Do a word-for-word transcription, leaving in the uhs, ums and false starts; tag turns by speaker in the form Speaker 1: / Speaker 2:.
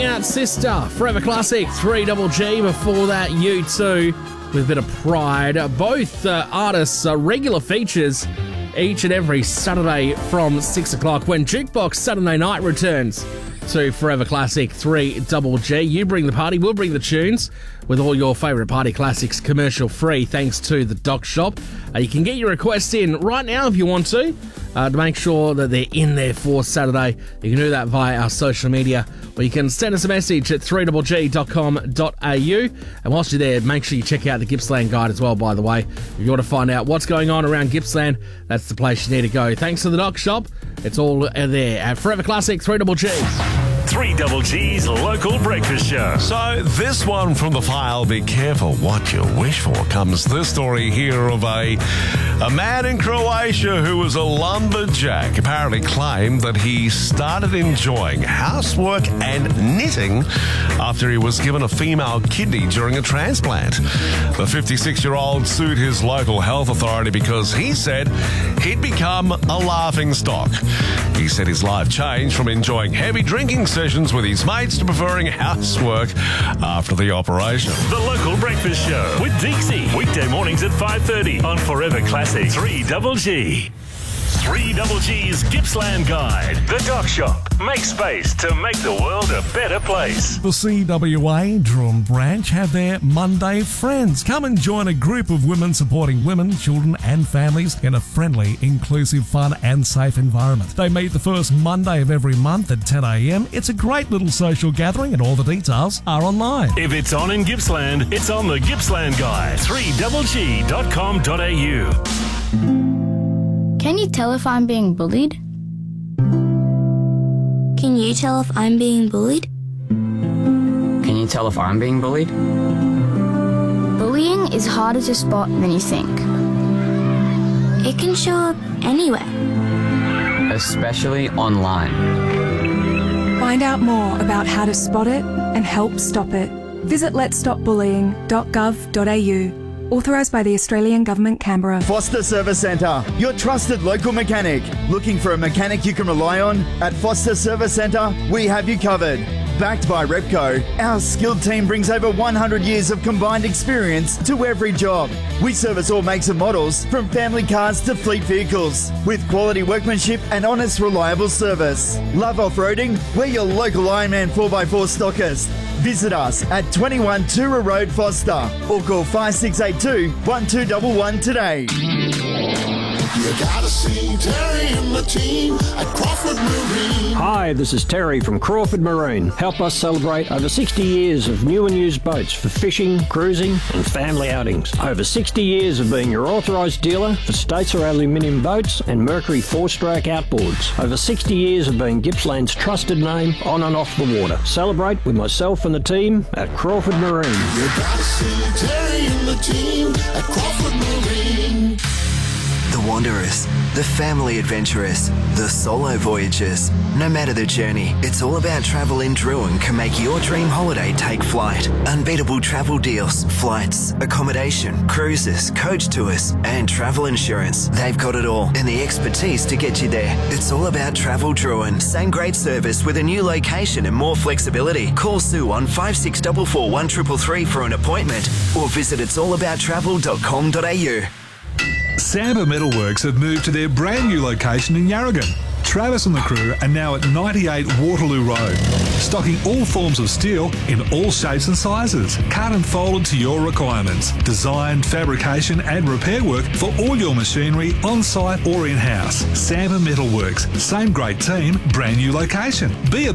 Speaker 1: out Sister, Forever Classic, three Double G. Before that, U two with a bit of Pride. Both uh, artists are regular features each and every Saturday from six o'clock when Jukebox Saturday Night returns to Forever Classic, three Double G. You bring the party, we'll bring the tunes with all your favourite party classics commercial free thanks to the Doc Shop. Uh, you can get your requests in right now if you want to, uh, to make sure that they're in there for Saturday. You can do that via our social media, or you can send us a message at three double g dot com dot a u. And whilst you're there, make sure you check out the Gippsland Guide as well, by the way. If you want to find out what's going on around Gippsland, that's the place you need to go. Thanks to the Doc Shop. It's all there at Forever Classic, three Double G.
Speaker 2: three Double G's local breakfast show.
Speaker 3: So this one from the file, be careful what you wish for, comes this story here of a, a man in Croatia who was a lumberjack apparently claimed that he started enjoying housework and knitting after he was given a female kidney during a transplant. The fifty-six-year-old sued his local health authority because he said he'd become a laughing stock. He said his life changed from enjoying heavy drinking sessions with his mates to preferring housework after the operation.
Speaker 2: The local breakfast show with Dixie. Weekday mornings at five thirty on Forever Classic, three Double G. three Double G's Gippsland Guide. The Doc Shop. Make space to make the world a better place.
Speaker 4: The C W A Durham branch have their Monday Friends. Come and join a group of women supporting women, children and families in a friendly, inclusive, fun and safe environment. They meet the first Monday of every month at ten a m. It's a great little social gathering and all the details are online.
Speaker 2: If it's on in Gippsland, it's on the Gippsland Guide. three double g dot com dot a u.
Speaker 5: Can you tell if I'm being bullied?
Speaker 6: Can you tell if I'm being bullied?
Speaker 7: Can you tell if I'm being bullied?
Speaker 5: Bullying is harder to spot than you think.
Speaker 6: It can show up anywhere.
Speaker 7: Especially online.
Speaker 8: Find out more about how to spot it and help stop it. Visit lets stop bullying dot gov dot a u. Authorised by the Australian Government, Canberra.
Speaker 9: Foster Service Centre, your trusted local mechanic. Looking for a mechanic you can rely on? At Foster Service Centre, we have you covered. Backed by Repco, our skilled team brings over one hundred years of combined experience to every job. We service all makes and models, from family cars to fleet vehicles, with quality workmanship and honest, reliable service. Love off-roading? We're your local Ironman four by four stockist. Visit us at twenty-one Tura Road, Foster, or call five six eight two, one two one one today.
Speaker 10: You gotta see Terry and the team at Crawford Marine.
Speaker 11: Hi, this is Terry from Crawford Marine. Help us celebrate over sixty years of new and used boats for fishing, cruising and family outings. Over sixty years of being your authorised dealer for Statesar aluminium boats and Mercury four-stroke outboards. Over sixty years of being Gippsland's trusted name on and off the water. Celebrate with myself and the team at Crawford Marine.
Speaker 10: You gotta see Terry and the team at Crawford Marine.
Speaker 12: The wanderers, the family adventurers, the solo voyagers. No matter the journey, it's all about travel in Druin can make your dream holiday take flight. Unbeatable travel deals, flights, accommodation, cruises, coach tours, and travel insurance. They've got it all and the expertise to get you there. It's all about Travel Druin. Same great service with a new location and more flexibility. Call Sue on five six four four one three three three for an appointment or visit its all about travel dot com dot a u.
Speaker 13: Samba Metalworks have moved to their brand new location in Yarragon. Travis and the crew are now at ninety-eight Waterloo Road, stocking all forms of steel in all shapes and sizes, cut and folded to your requirements. Design, fabrication and repair work for all your machinery on-site or in-house. Samba Metalworks, same great team, brand new location. Be a